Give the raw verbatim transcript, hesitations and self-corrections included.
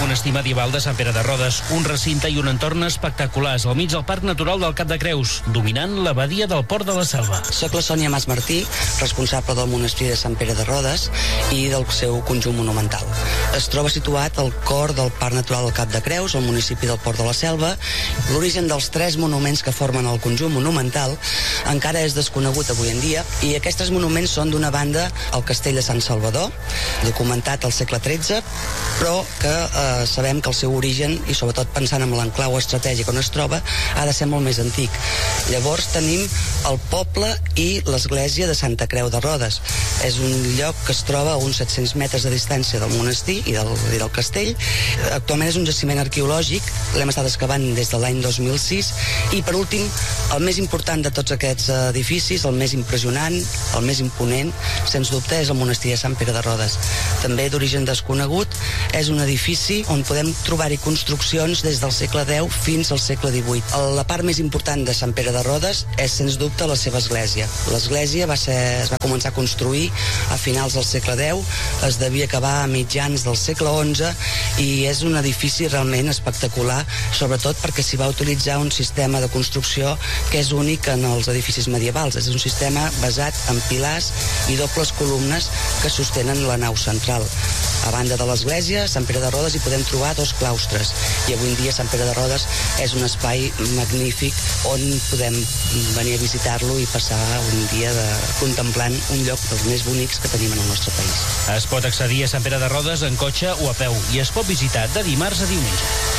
monestir medieval de Sant Pere de Rodes, un recinte i un entorn espectaculars al mig del Parc Natural del Cap de Creus, dominant la badia del Port de la Selva. Soc la Sònia Mas Martí, responsable del monestir de Sant Pere de Rodes i del seu conjunt monumental. Es troba situat al cor del Parc Natural del Cap de Creus, al municipi del Port de la Selva. L'origen dels tres monuments que formen el conjunt monumental encara és desconegut avui en dia, i aquests tres monuments són d'una banda el Castell de Sant Salvador, documentat al segle tretze, però que eh, sabem que el seu origen, i sobretot pensant en l'enclau estratègic on es troba, ha de ser molt més antic. Llavors tenim el poble i l'església de Santa Creu de Rodes. És un lloc que es troba a uns set-cents metres de distància del monestir i del, i del castell. Actualment és un jaciment arqueològic, l'hem estat excavant des de l'any dos mil sis, i per últim, el més important de tots aquests edificis, el més impressionant, el més imponent, sens dubte, és el monestir de Sant Pere de Rodes. També d'origen desconegut, és un edifici on podem trobar-hi construccions des del segle deu fins al segle divuit. La part més important de Sant Pere de Rodes és, sens dubte, la seva església. L'església va ser, es va començar a construir a finals del segle deu, es devia acabar a mitjans del segle onze, i és un edifici realment espectacular, sobretot perquè s'hi va utilitzar un sistema de construcció que és únic en els edificis medievals. És un sistema basat en pilars i dobles columnes que sostenen la nau central. A banda de l'església, Sant Pere de Rodes hi podem trobar dos claustres, i avui en dia Sant Pere de Rodes és un espai magnífic on podem venir a visitar-lo i passar un dia de, contemplant un lloc dels més bonics que tenim en el nostre país. Es pot accedir a Sant Pere de Rodes en cotxe o a peu, i es pot visitar de dimarts a diumenge.